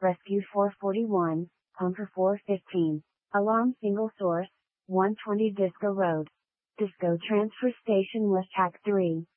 Rescue 441, Pumper 415. Alarm single source, 120 Disco Road. Disco Transfer Station West Hack 3.